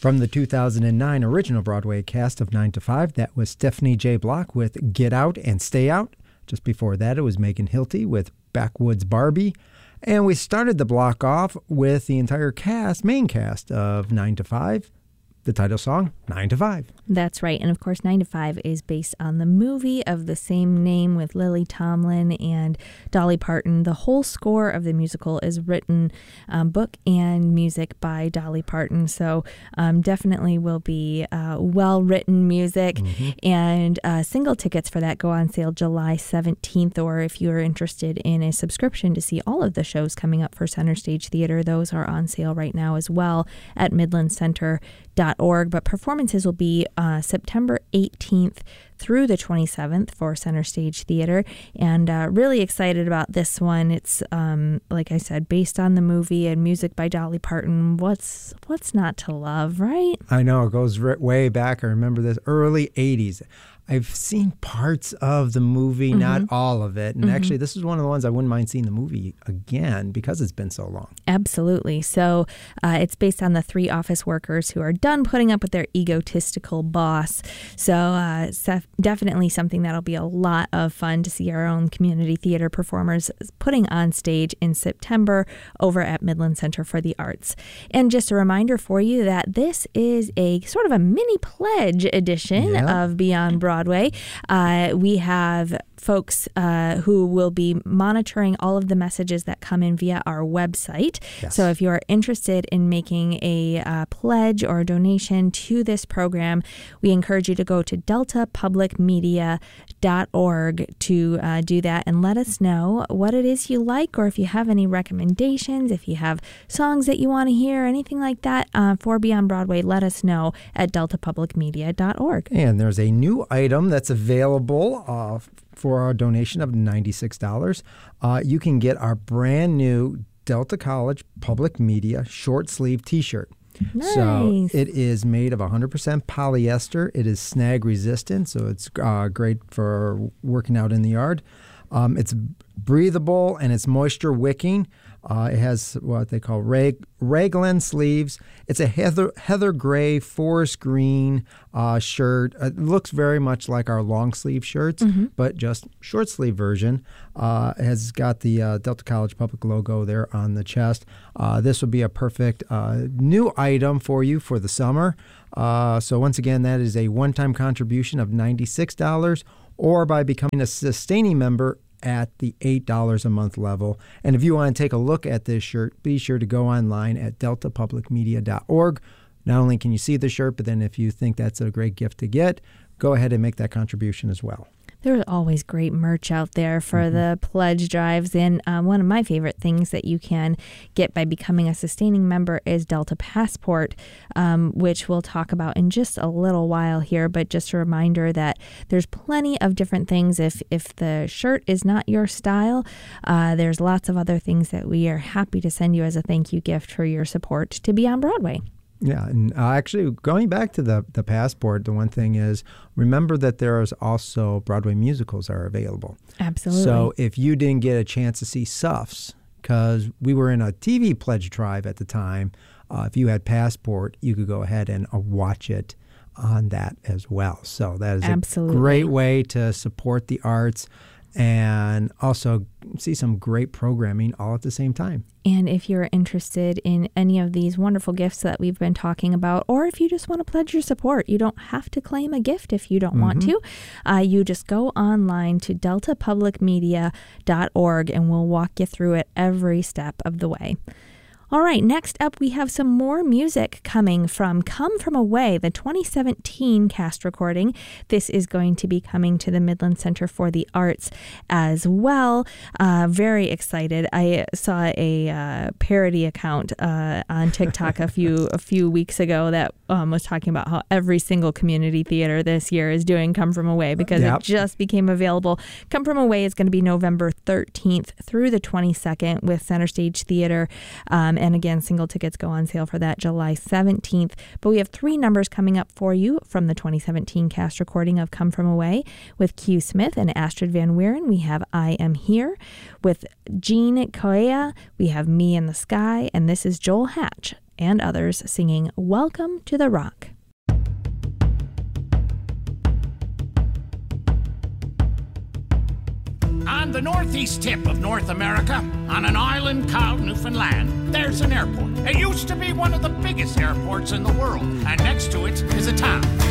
From the 2009 original Broadway cast of 9 to 5, that was Stephanie J. Block with Get Out and Stay Out. Just before that, it was Megan Hilty with Backwoods Barbie. And we started the block off with the entire main cast of 9 to 5. The title song, 9 to 5. That's right. And of course, 9 to 5 is based on the movie of the same name with Lily Tomlin and Dolly Parton. The whole score of the musical is written, book and music by Dolly Parton. So definitely will be well-written music. Mm-hmm. And single tickets for that go on sale July 17th. Or if you're interested in a subscription to see all of the shows coming up for Center Stage Theater, those are on sale right now as well at midlandcenter.org. But performances will be September 18th through the 27th for Center Stage Theater, and really excited about this one. It's like I said, based on the movie and music by Dolly Parton. What's not to love, right? I know, it goes way back. I remember this early 80s. I've seen parts of the movie, mm-hmm. not all of it. And mm-hmm. actually, this is one of the ones I wouldn't mind seeing the movie again because it's been so long. Absolutely. So it's based on the three office workers who are done putting up with their egotistical boss. So definitely something that'll be a lot of fun to see our own community theater performers putting on stage in September over at Midland Center for the Arts. And just a reminder for you that this is a sort of a mini pledge edition of Beyond Broadway. We have folks who will be monitoring all of the messages that come in via our website. Yes. So if you are interested in making a pledge or a donation to this program, we encourage you to go to deltapublicmedia.org to do that and let us know what it is you like, or if you have any recommendations, if you have songs that you want to hear, anything like that for Beyond Broadway, let us know at deltapublicmedia.org. And there's a new item that's available for a donation of $96. You can get our brand new Delta College Public Media short sleeve t-shirt. Nice. So it is made of 100% polyester. It is snag resistant, so it's great for working out in the yard. It's breathable and it's moisture wicking. It has what they call raglan sleeves. It's a heather gray, forest green shirt. It looks very much like our long sleeve shirts, mm-hmm. but just short sleeve version. It has got the Delta College Public logo there on the chest. This would be a perfect new item for you for the summer. So once again, that is a one-time contribution of $96, or by becoming a sustaining member at the $8 a month level. And if you want to take a look at this shirt, be sure to go online at deltapublicmedia.org. Not only can you see the shirt, but then if you think that's a great gift to get, go ahead and make that contribution as well. There's always great merch out there for mm-hmm. the pledge drives. And one of my favorite things that you can get by becoming a sustaining member is Delta Passport, which we'll talk about in just a little while here. But just a reminder that there's plenty of different things. If the shirt is not your style, there's lots of other things that we are happy to send you as a thank you gift for your support to Beyond Broadway. Yeah, and actually going back to the passport, the one thing is, remember that there is also Broadway musicals are available. Absolutely. So if you didn't get a chance to see Suffs, because we were in a TV pledge drive at the time, if you had Passport, you could go ahead and watch it on that as well. So that is Absolutely. A great way to support the arts and also see some great programming all at the same time. And if you're interested in any of these wonderful gifts that we've been talking about, or if you just want to pledge your support, you don't have to claim a gift if you don't mm-hmm. want to. You just go online to deltapublicmedia.org and we'll walk you through it every step of the way. All right, next up we have some more music coming from Come From Away, the 2017 cast recording. This is going to be coming to the Midland Center for the Arts as well. Very excited. I saw a parody account on TikTok a few weeks ago that was talking about how every single community theater this year is doing Come From Away because it just became available. Come From Away is going to be November 13th through the 22nd with Center Stage Theater. And again, single tickets go on sale for that July 17th. But we have 3 numbers coming up for you from the 2017 cast recording of Come From Away. With Q Smith and Astrid Van Wieren, we have I Am Here. With Jean Coea, we have Me in the Sky. And this is Joel Hatch and others singing Welcome to the Rock. On the northeast tip of North America, on an island called Newfoundland, there's an airport. It used to be one of the biggest airports in the world, and next to it is a town.